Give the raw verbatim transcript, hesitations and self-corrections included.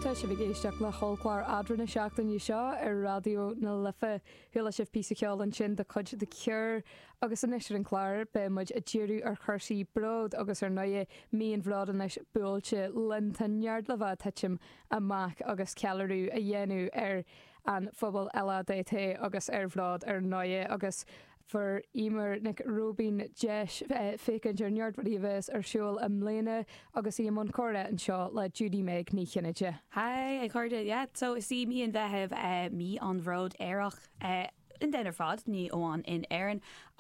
Tá sé bhgéisteach le choilcláir adranna seachtain í seo ar radio na lifa thula sibh pí ceálan sin de chuid de cure agus an isir an chláir be muid a ddíirú ar chuirsaí brod agus ar naie míon bhrádan leis builte lintanneard le bheith teim amach agus cealarú a dhéanú ar an phobal eile D T agus ar bhrád ar naie agus for Emer Nick Robin Jesh fécin neart ríomhes ar siúil am léine agus í món córa an seo le Judy Meg ní chinneide. Hi, I corded, yeah. So see me and bheitheh uh, me on road éireach uh, in dennar fad ní óán in Éireann